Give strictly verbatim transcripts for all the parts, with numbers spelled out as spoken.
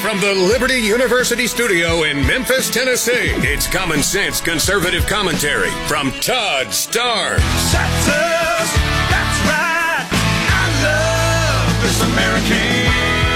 from the Liberty University studio in Memphis, Tennessee, it's Common Sense Conservative Commentary from Todd Starnes. That's us. That's right. I love this American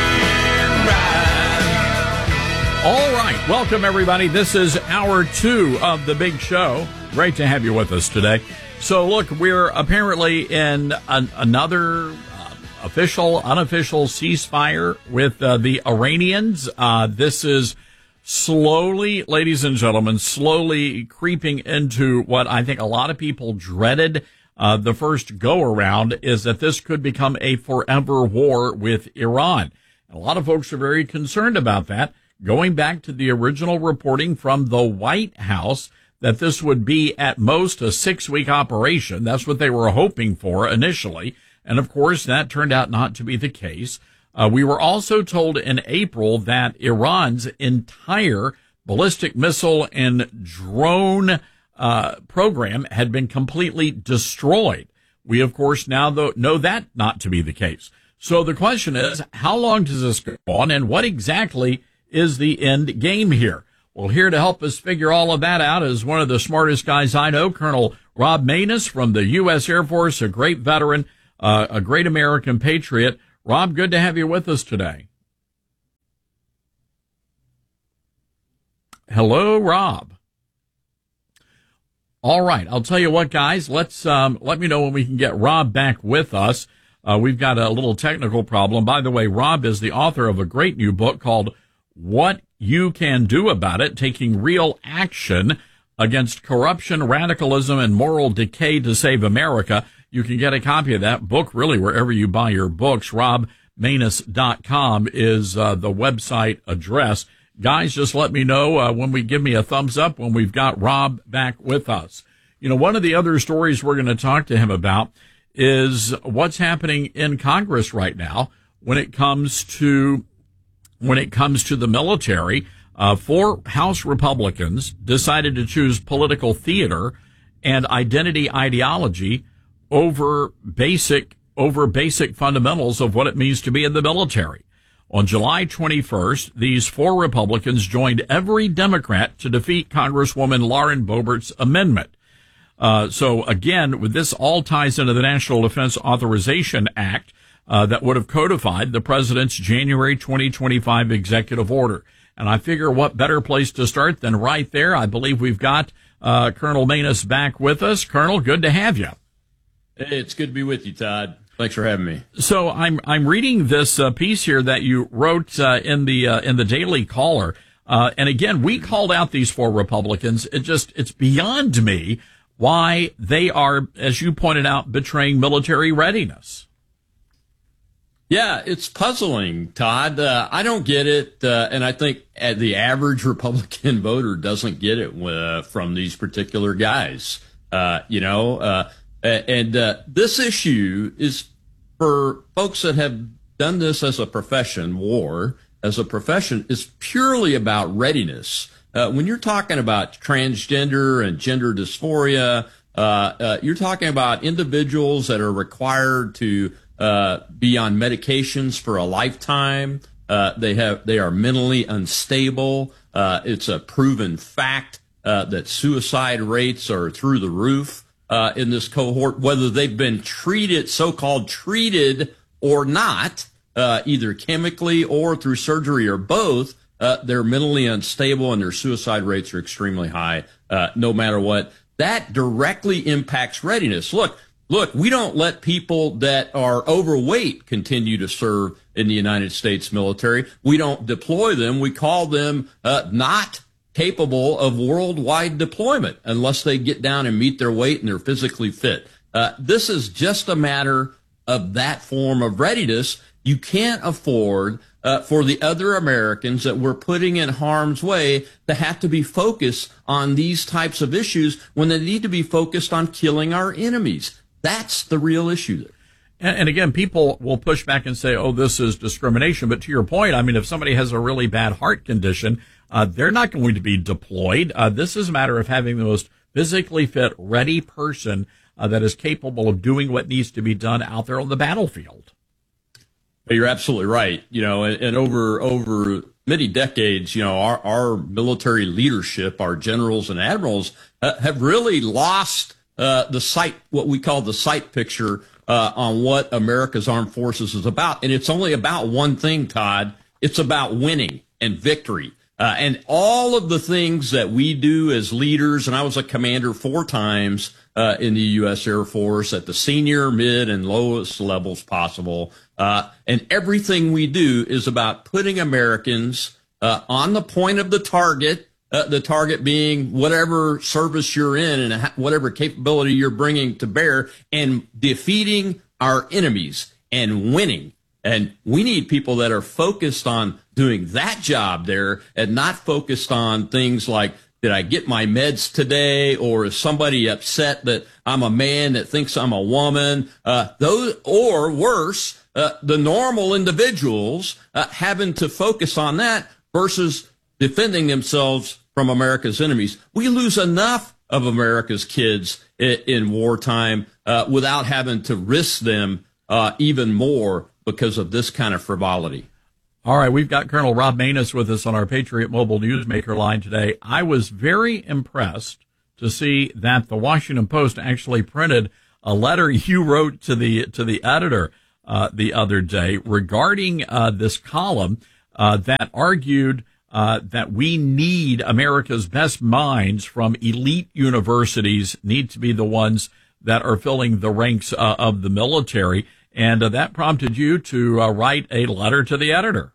ride. All right. Welcome, everybody. This is hour two of the big show. Great to have you with us today. So, look, we're apparently in an, another uh, official, unofficial ceasefire with uh, the Iranians. Uh, this is slowly, ladies and gentlemen, slowly creeping into what I think a lot of people dreaded uh, the first go-around, is that this could become a forever war with Iran. A lot of folks are very concerned about that, going back to the original reporting from the White House that this would be at most a six-week operation. That's what they were hoping for initially. And, of course, that turned out not to be the case. Uh, we were also told in April that Iran's entire ballistic missile and drone uh, program had been completely destroyed. We, of course, now though, know that not to be the case. So the question is, how long does this go on, and what exactly is the end game here? Well, here to help us figure all of that out is one of the smartest guys I know, Colonel Rob Maness from the U S Air Force, a great veteran, uh, a great American patriot. Rob, good to have you with us today. Hello, Rob. All right. I'll tell you what, guys, let's, um, let me know when we can get Rob back with us. Uh, we've got a little technical problem. By the way, Rob is the author of a great new book called What You Can Do About It, Taking Real Action Against Corruption, Radicalism, and Moral Decay to Save America. You can get a copy of that book really wherever you buy your books. rob maness dot com is uh, the website address. Guys, just let me know uh, when we give me a thumbs up when we've got Rob back with us. You know, one of the other stories we're going to talk to him about is what's happening in Congress right now when it comes to when it comes to the military. Uh, four House Republicans decided to choose political theater and identity ideology over basic, over basic fundamentals of what it means to be in the military. On July twenty-first, these four Republicans joined every Democrat to defeat Congresswoman Lauren Boebert's amendment. Uh, so again, with this all ties into the National Defense Authorization Act, Uh, that would have codified the president's January twenty twenty-five executive order. And I figure what better place to start than right there. I believe we've got uh, Colonel Maness back with us. Colonel, good to have you. Hey, it's good to be with you, Todd. Thanks for having me. So I'm I'm reading this uh, piece here that you wrote uh, in the uh, in the Daily Caller. Uh, and again, we called out these four Republicans. It just it's beyond me why they are, as you pointed out, betraying military readiness. Yeah, it's puzzling, Todd. Uh, I don't get it, uh, and I think uh, the average Republican voter doesn't get it uh, from these particular guys. Uh, you know, uh, and uh, this issue is for folks that have done this as a profession, war as a profession, is purely about readiness. Uh, when you're talking about transgender and gender dysphoria, uh, uh, you're talking about individuals that are required to Uh, be on medications for a lifetime. Uh, they have, they are mentally unstable. Uh, it's a proven fact, uh, that suicide rates are through the roof, uh, in this cohort, whether they've been treated, so-called treated or not, uh, either chemically or through surgery or both. Uh, they're mentally unstable and their suicide rates are extremely high, uh, no matter what. That directly impacts readiness. Look, Look, we don't let people that are overweight continue to serve in the United States military. We don't deploy them. We call them uh, not capable of worldwide deployment unless they get down and meet their weight and they're physically fit. Uh, this is just a matter of that form of readiness. You can't afford uh, for the other Americans that we're putting in harm's way to have to be focused on these types of issues when they need to be focused on killing our enemies. That's the real issue there. And, and again, people will push back and say, oh, this is discrimination. But to your point, I mean, if somebody has a really bad heart condition, uh, they're not going to be deployed. Uh, this is a matter of having the most physically fit, ready person uh, that is capable of doing what needs to be done out there on the battlefield. You're absolutely right. You know, and, and over over many decades, you know, our, our military leadership, our generals and admirals, uh, have really lost uh, the sight, what we call the sight picture uh, on what America's armed forces is about. And it's only about one thing, Todd. It's about winning and victory. Uh, and all of the things that we do as leaders, and I was a commander four times uh, in the U S Air Force at the senior, mid, and lowest levels possible. Uh, and everything we do is about putting Americans uh, on the point of the target, uh, the target being whatever service you're in and whatever capability you're bringing to bear, and defeating our enemies and winning. And we need people that are focused on doing that job there and not focused on things like, did I get my meds today? Or is somebody upset that I'm a man that thinks I'm a woman? Uh, those, or worse, uh, the normal individuals uh, having to focus on that versus defending themselves from America's enemies. We lose enough of America's kids in, in wartime uh, without having to risk them uh, even more because of this kind of frivolity. All right, we've got Colonel Rob Maness with us on our Patriot Mobile Newsmaker line today. I was very impressed to see that the Washington Post actually printed a letter you wrote to the to the editor uh, the other day regarding uh, this column uh, that argued uh, that we need America's best minds from elite universities need to be the ones that are filling the ranks uh, of the military. And uh, that prompted you to uh, write a letter to the editor.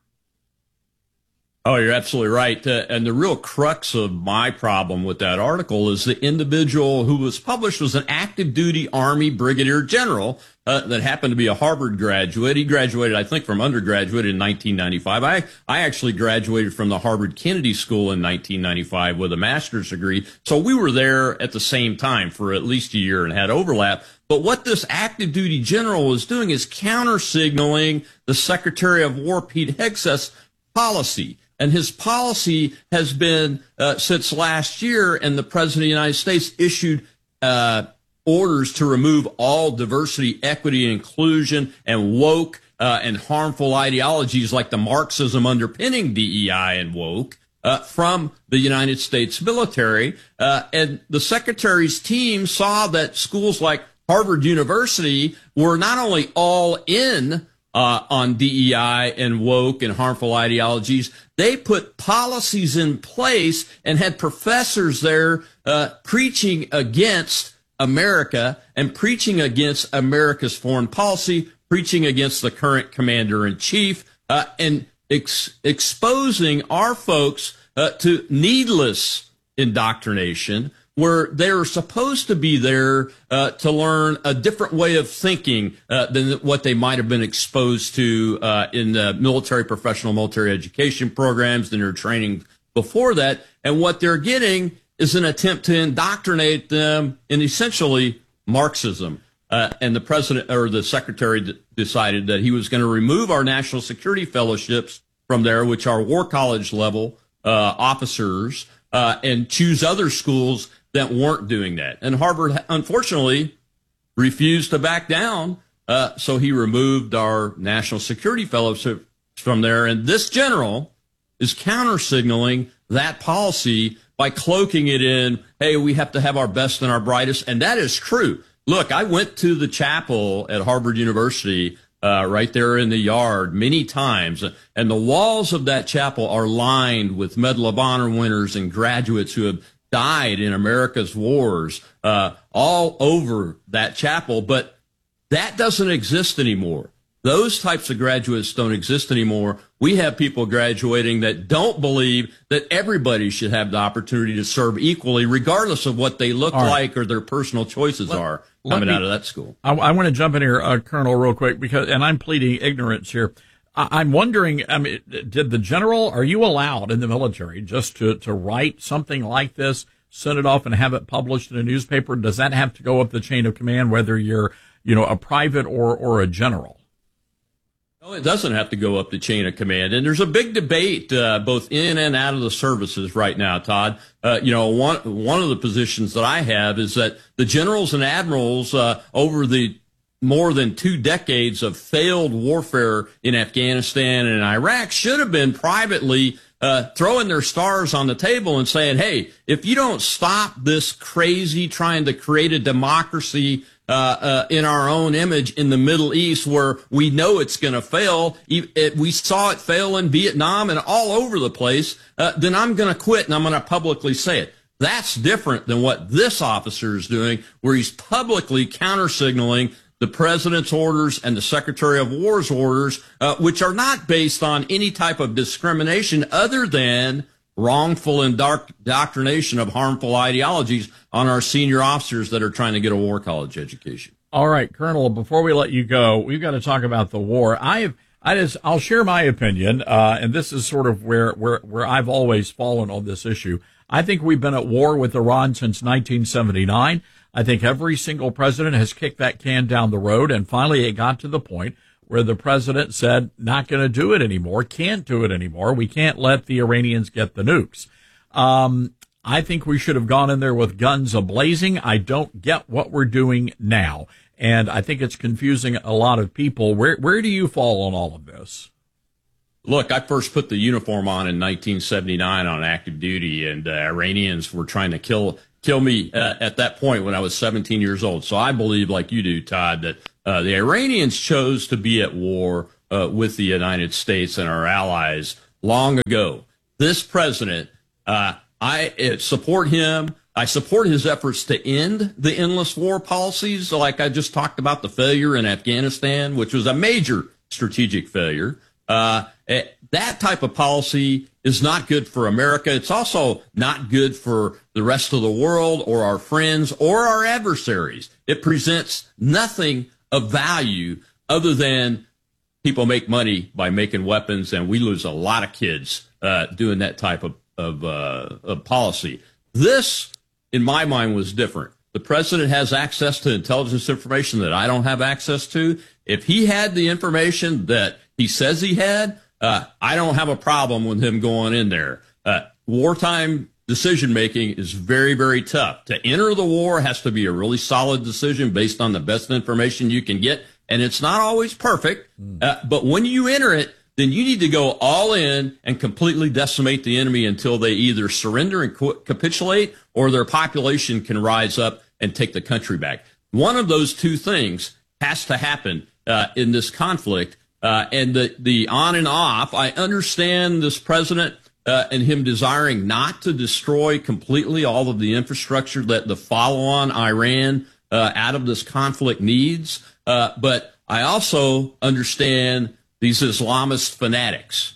Oh, you're absolutely right. Uh, and the real crux of my problem with that article is the individual who was published was an active duty Army brigadier general uh, that happened to be a Harvard graduate. He graduated, I think, from undergraduate in nineteen ninety-five. I, I actually graduated from the Harvard Kennedy School in nineteen ninety-five with a master's degree. So we were there at the same time for at least a year and had overlap. But what this active duty general was doing is counter signaling the Secretary of War, Pete Hegseth's policy. And his policy has been, uh, since last year, and the President of the United States issued uh, orders to remove all diversity, equity, and inclusion, and woke uh, and harmful ideologies like the Marxism underpinning D E I and woke uh, from the United States military. Uh, and the Secretary's team saw that schools like Harvard University were not only all in Uh, on D E I and woke and harmful ideologies, they put policies in place and had professors there uh, preaching against America and preaching against America's foreign policy, preaching against the current commander-in-chief, uh, and ex- exposing our folks uh, to needless indoctrination, where they're supposed to be there uh, to learn a different way of thinking uh, than what they might have been exposed to uh, in the military, professional military education programs, and their training before that. And what they're getting is an attempt to indoctrinate them in essentially Marxism. Uh, and the president or the secretary d- decided that he was going to remove our national security fellowships from there, which are war college level uh, officers, uh, and choose other schools that weren't doing that. And Harvard, unfortunately, refused to back down, uh, so he removed our national security fellowship from there. And this general is counter-signaling that policy by cloaking it in, hey, we have to have our best and our brightest, and that is true. Look, I went to the chapel at Harvard University uh, right there in the yard many times, and the walls of that chapel are lined with Medal of Honor winners and graduates who have died in America's wars uh, all over that chapel. But that doesn't exist anymore. Those types of graduates don't exist anymore. We have people graduating that don't believe that everybody should have the opportunity to serve equally, regardless of what they look All right. like or their personal choices Let, are let coming me, out of that school. I, I want to jump in here, uh, Colonel, real quick, because, and I'm pleading ignorance here. I, I'm wondering, I mean, did the general, are you allowed in the military just to, to write something like this, send it off and have it published in a newspaper? Does that have to go up the chain of command, whether you're, you know, a private or, or a general? No, it doesn't have to go up the chain of command. And there's a big debate uh, both in and out of the services right now, Todd. Uh, you know, one one of the positions that I have is that the generals and admirals uh, over the more than two decades of failed warfare in Afghanistan and Iraq should have been privately uh, throwing their stars on the table and saying, hey, if you don't stop this crazy trying to create a democracy uh, uh, in our own image in the Middle East where we know it's going to fail, it, we saw it fail in Vietnam and all over the place, uh, then I'm going to quit and I'm going to publicly say it. That's different than what this officer is doing, where he's publicly counter-signaling the president's orders and the Secretary of War's orders, uh, which are not based on any type of discrimination other than wrongful indoctrination of harmful ideologies on our senior officers that are trying to get a war college education. All right, Colonel, before we let you go, we've got to talk about the war. I've, I just, I'll share my opinion, uh, and this is sort of where, where, where I've always fallen on this issue. I think we've been at war with Iran since nineteen seventy-nine. I think every single president has kicked that can down the road, and finally it got to the point where the president said, not going to do it anymore, can't do it anymore. We can't let the Iranians get the nukes. Um, I think we should have gone in there with guns a-blazing. I don't get what we're doing now, and I think it's confusing a lot of people. Where, where do you fall on all of this? Look, I first put the uniform on in nineteen seventy-nine on active duty, and uh, Iranians were trying to kill kill me uh, at that point when I was seventeen years old. So I believe, like you do, Todd, that uh, the Iranians chose to be at war uh, with the United States and our allies long ago. This president, uh, I uh, support him. I support his efforts to end the endless war policies, like I just talked about the failure in Afghanistan, which was a major strategic failure. Uh, that type of policy is not good for America. It's also not good for the rest of the world or our friends or our adversaries. It presents nothing of value other than people make money by making weapons, and we lose a lot of kids uh, doing that type of, of, uh, of policy. This, in my mind, was different. The president has access to intelligence information that I don't have access to. If he had the information that he says he had, uh, I don't have a problem with him going in there. Uh, wartime decision-making is very, very tough. To enter the war has to be a really solid decision based on the best information you can get, and it's not always perfect. Uh, but when you enter it, then you need to go all in and completely decimate the enemy until they either surrender and capitulate or their population can rise up and take the country back. One of those two things has to happen uh, in this conflict. Uh, and the, the on and off, I understand this president uh, and him desiring not to destroy completely all of the infrastructure that the follow-on Iran uh, out of this conflict needs. Uh, but I also understand these Islamist fanatics.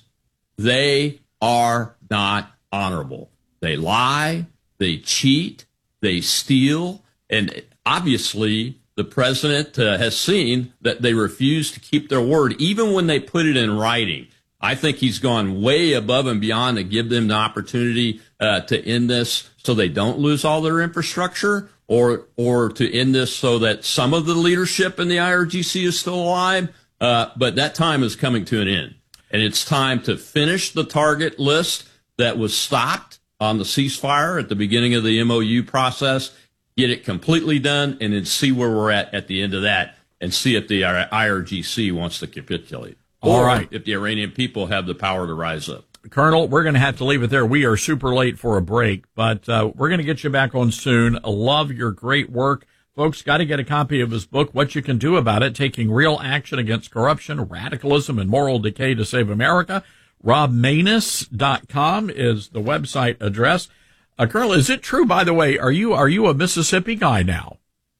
They are not honorable. They lie, they cheat, they steal, and obviously the president uh, has seen that they refuse to keep their word, even when they put it in writing. I think he's gone way above and beyond to give them the opportunity uh, to end this so they don't lose all their infrastructure, or or to end this so that some of the leadership in the I R G C is still alive. Uh, but that time is coming to an end, and it's time to finish the target list that was stopped on the ceasefire at the beginning of the M O U process, get it completely done, and then see where we're at at the end of that, and see if the I R G C wants to capitulate. All or right. if the Iranian people have the power to rise up. Colonel, we're going to have to leave it there. We are super late for a break, but uh, we're going to get you back on soon. I love your great work. Folks, got to get a copy of his book, What You Can Do About It, Taking Real Action Against Corruption, Radicalism, and Moral Decay to Save America. rob manus dot com is the website address. Uh, Colonel, is it true, by the way, are you are you a Mississippi guy now?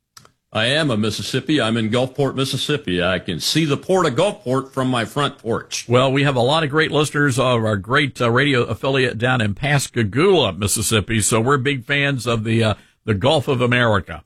I am a Mississippi. I'm in Gulfport, Mississippi. I can see the port of Gulfport from my front porch. Well, we have a lot of great listeners of our great uh, radio affiliate down in Pascagoula, Mississippi, so we're big fans of the uh, the Gulf of America.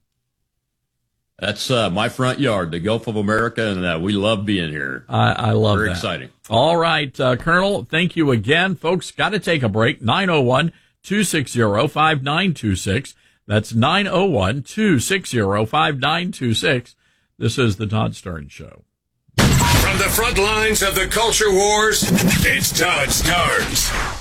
That's uh, my front yard, the Gulf of America, and uh, we love being here. I, I love Very that. exciting. All right, uh, Colonel, thank you again. Folks, got to take a break. nine oh one, two six zero, five nine two six. That's nine oh one, two six zero, five nine two six. This is the Todd Starnes Show. From the front lines of the culture wars, it's Todd Starnes.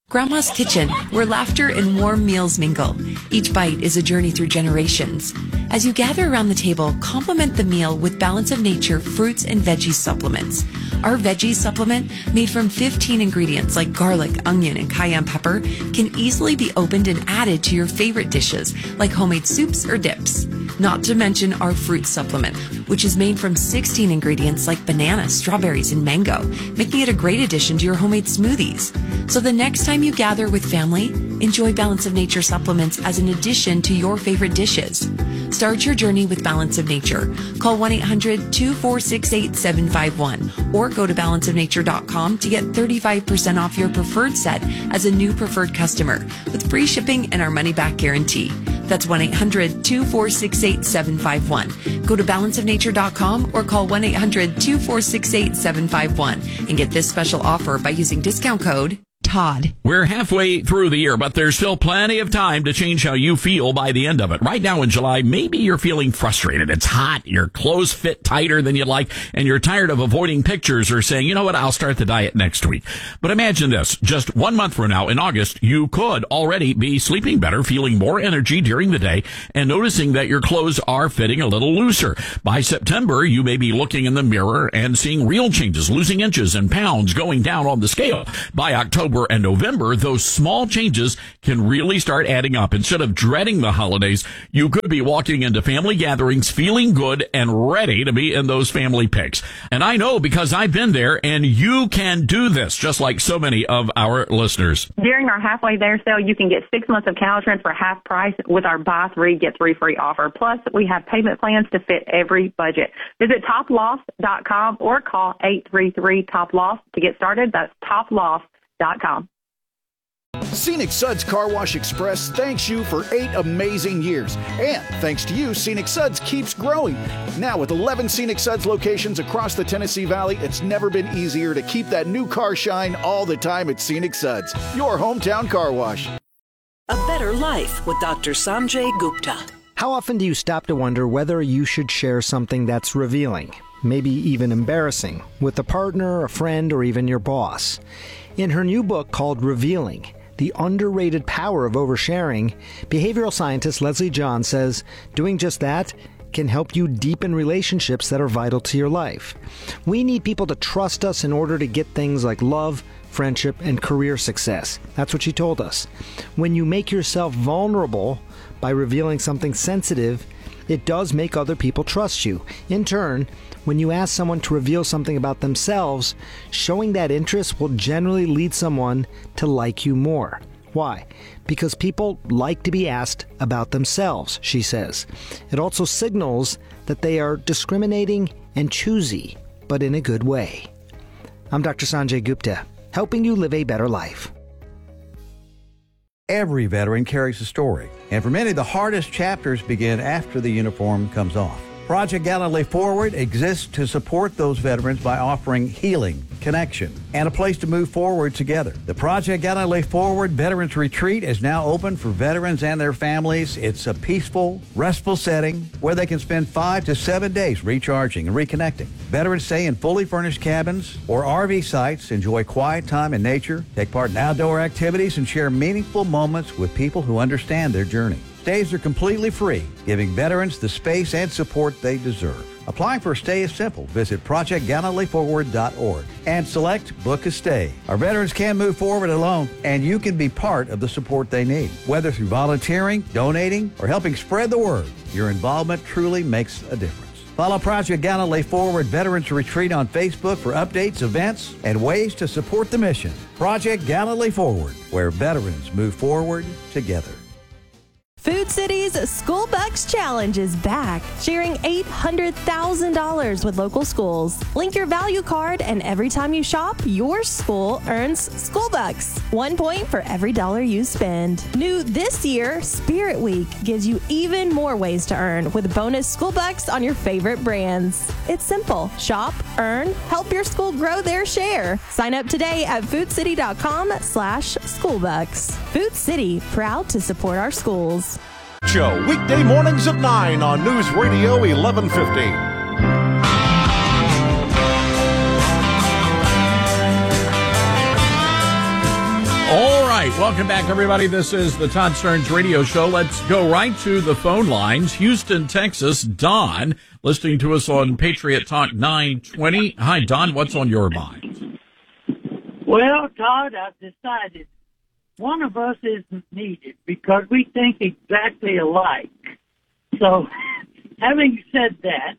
Grandma's Kitchen, where laughter and warm meals mingle. Each bite is a journey through generations. As you gather around the table, complement the meal with Balance of Nature fruits and veggie supplements. Our veggie supplement, made from fifteen ingredients like garlic, onion, and cayenne pepper, can easily be opened and added to your favorite dishes, like homemade soups or dips. Not to mention our fruit supplement, which is made from sixteen ingredients like banana, strawberries, and mango, making it a great addition to your homemade smoothies. So the next time you gather with family, enjoy Balance of Nature supplements as an addition to your favorite dishes. Start your journey with Balance of Nature. Call one eight hundred two four six eight seven five one or go to balance of nature dot com to get thirty-five percent off your preferred set as a new preferred customer with free shipping and our money-back guarantee. That's one eight hundred two four six eight seven five one. Go to balance of nature dot com or call one eight hundred two four six eight seven five one and get this special offer by using discount code Todd. We're halfway through the year, but there's still plenty of time to change how you feel by the end of it. Right now in July, maybe you're feeling frustrated. It's hot, your clothes fit tighter than you'd like, and you're tired of avoiding pictures or saying, you know what, I'll start the diet next week. But imagine this, just one month from now in August, you could already be sleeping better, feeling more energy during the day, and noticing that your clothes are fitting a little looser. By September, you may be looking in the mirror and seeing real changes, losing inches and pounds going down on the scale. By October and November, those small changes can really start adding up. Instead of dreading the holidays, you could be walking into family gatherings feeling good and ready to be in those family pics. And I know because I've been there, and you can do this, just like so many of our listeners. During our halfway there sale, you can get six months of Caltrans for half price with our buy three, get three free offer. Plus, we have payment plans to fit every budget. Visit top loss dot com or call eight three three top loss to get started. That's top loss dot com. Scenic Suds Car Wash Express thanks you for eight amazing years. And thanks to you, Scenic Suds keeps growing. Now with eleven Scenic Suds locations across the Tennessee Valley, it's never been easier to keep that new car shine all the time at Scenic Suds, your hometown car wash. A Better Life with Doctor Sanjay Gupta. How often do you stop to wonder whether you should share something that's revealing, maybe even embarrassing, with a partner, a friend, or even your boss? In her new book called Revealing, The Underrated Power of Oversharing, behavioral scientist Leslie John says doing just that can help you deepen relationships that are vital to your life. We need people to trust us in order to get things like love, friendship, and career success. That's what she told us. When you make yourself vulnerable by revealing something sensitive, it does make other people trust you. In turn, when you ask someone to reveal something about themselves, showing that interest will generally lead someone to like you more. Why? Because people like to be asked about themselves, she says. It also signals that they are discriminating and choosy, but in a good way. I'm Doctor Sanjay Gupta, helping you live a better life. Every veteran carries a story, and for many, the hardest chapters begin after the uniform comes off. Project Gallantly Forward exists to support those veterans by offering healing, connection, and a place to move forward together. The Project Gallantly Forward Veterans Retreat is now open for veterans and their families. It's a peaceful, restful setting where they can spend five to seven days recharging and reconnecting. Veterans stay in fully furnished cabins or R V sites, enjoy quiet time in nature, take part in outdoor activities, and share meaningful moments with people who understand their journey. Stays are completely free, giving veterans the space and support they deserve. Applying for a stay is simple. Visit project gallantly forward dot org and select Book a Stay. Our veterans can move forward alone, and you can be part of the support they need. Whether through volunteering, donating, or helping spread the word, your involvement truly makes a difference. Follow Project Gallantly Forward Veterans Retreat on Facebook for updates, events, and ways to support the mission. Project Gallantly Forward, where veterans move forward together. Food City's School Bucks Challenge is back, sharing eight hundred thousand dollars with local schools. Link your value card, and every time you shop, your school earns School Bucks. One point for every dollar you spend. New this year, Spirit Week gives you even more ways to earn with bonus School Bucks on your favorite brands. It's simple. Shop, earn, help your school grow their share. Sign up today at food city dot com slash school bucks. Food City, proud to support our schools. Show weekday mornings at nine on News Radio eleven fifty. All right, right, welcome back, everybody. This is the Todd Stearns Radio Show. Let's go right to the phone lines. Houston, Texas. Don, listening to us on Patriot Talk nine twenty. Hi, Don. What's on your mind? Well, Todd, I've decided one of us isn't needed because we think exactly alike. So, having said that,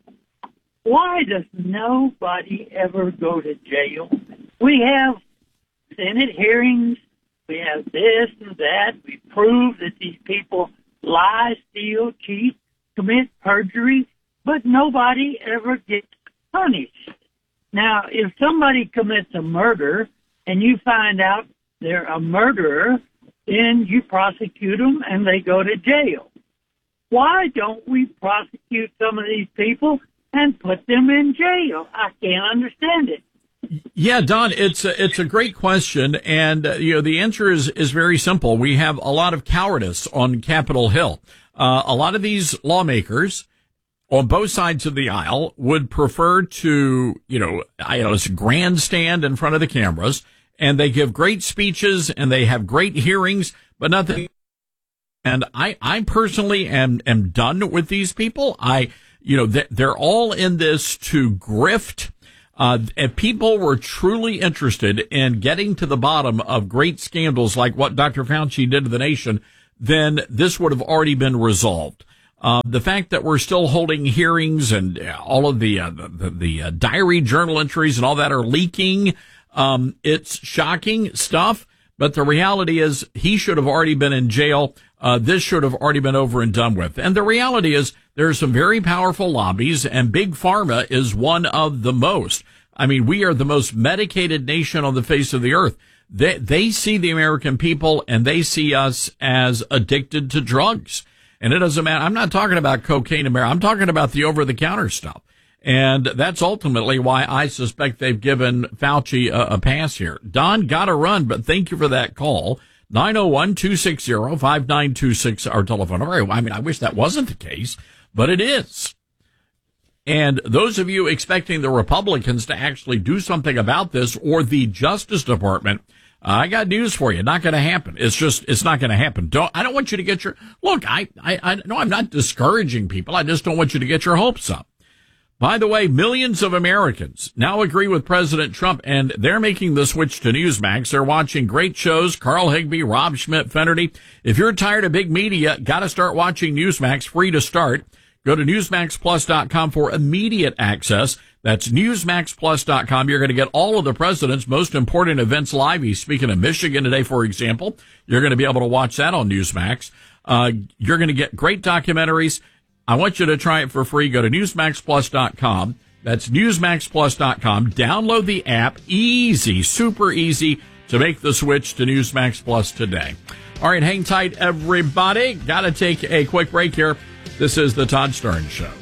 why does nobody ever go to jail? We have Senate hearings. We have this and that. We prove that these people lie, steal, cheat, commit perjury, but nobody ever gets punished. Now, if somebody commits a murder and you find out they're a murderer, then you prosecute them and they go to jail. Why don't we prosecute some of these people and put them in jail? I can't understand it. Yeah, Don, it's a, it's a great question, and uh, you know the answer is is very simple. We have a lot of cowardice on Capitol Hill. Uh, a lot of these lawmakers on both sides of the aisle would prefer to, you know, I know it's a grandstand in front of the cameras, and they give great speeches and they have great hearings, but nothing. And I, I personally am am done with these people. I, you know, they're, they're all in this to grift. Uh, if people were truly interested in getting to the bottom of great scandals like what Doctor Fauci did to the nation, then this would have already been resolved. Uh, the fact that we're still holding hearings and all of the, uh, the, the uh, diary journal entries and all that are leaking, um, it's shocking stuff. But the reality is he should have already been in jail. Uh, this should have already been over and done with. And the reality is there are some very powerful lobbies, and Big Pharma is one of the most. I mean, we are the most medicated nation on the face of the earth. They, they see the American people and they see us as addicted to drugs. And it doesn't matter. I'm not talking about cocaine and marijuana. I'm talking about the over-the-counter stuff. And that's ultimately why I suspect they've given Fauci a, a pass here. Don, gotta run, but thank you for that call. nine oh one, two six zero, five nine two six, our telephone number. I mean, I wish that wasn't the case, but it is. And those of you expecting the Republicans to actually do something about this, or the Justice Department, uh, I got news for you. Not going to happen. It's just, it's not going to happen. Don't, I don't want you to get your, look, I, I, I no, I'm not discouraging people. I just don't want you to get your hopes up. By the way, millions of Americans now agree with President Trump, and they're making the switch to Newsmax. They're watching great shows, Carl Higbie, Rob Schmidt, Fennerty. If you're tired of big media, got to start watching Newsmax, free to start. Go to Newsmax Plus dot com for immediate access. That's Newsmax Plus dot com. You're going to get all of the president's most important events live. He's speaking in Michigan today, for example. You're going to be able to watch that on Newsmax. Uh, you're going to get great documentaries. I want you to try it for free. Go to Newsmax Plus dot com. That's Newsmax Plus dot com. Download the app. Easy, super easy to make the switch to Newsmax Plus today. All right, hang tight, everybody. Got to take a quick break here. This is the Todd Stearns Show.